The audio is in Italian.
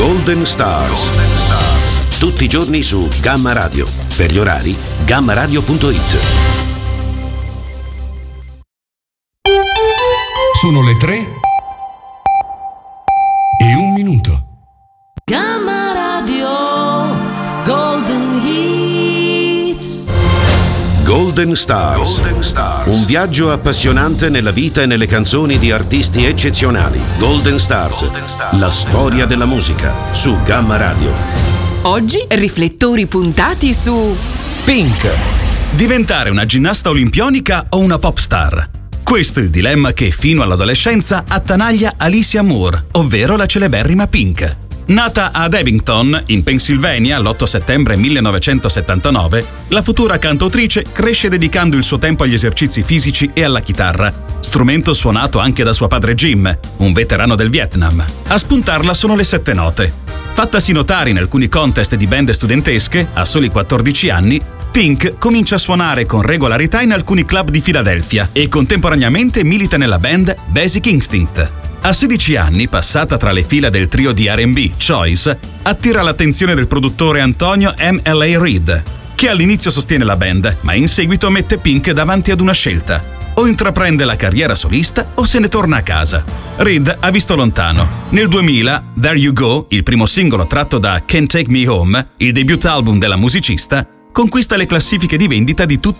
Golden Stars. Tutti i giorni su Gamma Radio. Per gli orari, gammaradio.it. Sono le 3:01. Gamma Radio Golden Hits. Golden Stars. Un viaggio appassionante nella vita e nelle canzoni di artisti eccezionali. Golden Stars. La storia della musica su Gamma Radio. Oggi riflettori puntati su Pink. Diventare una ginnasta olimpionica o una pop star? Questo è il dilemma che fino all'adolescenza attanaglia Alicia Moore, ovvero la celeberrima Pink. Nata ad Abington, in Pennsylvania, l'8 settembre 1979, la futura cantautrice cresce dedicando il suo tempo agli esercizi fisici e alla chitarra, strumento suonato anche da suo padre Jim, un veterano del Vietnam. A spuntarla sono le 7 note. Fattasi notare in alcuni contest di band studentesche, a soli 14 anni, Pink comincia a suonare con regolarità in alcuni club di Filadelfia e contemporaneamente milita nella band Basic Instinct. A 16 anni, passata tra le fila del trio di R&B Choice, attira l'attenzione del produttore Antonio M.L.A. Reid, che all'inizio sostiene la band, ma in seguito mette Pink davanti ad una scelta: o intraprende la carriera solista o se ne torna a casa. Reid ha visto lontano. Nel 2000, There You Go, il primo singolo tratto da Can't Take Me Home, il debut album della musicista, conquista le classifiche di vendita di tutto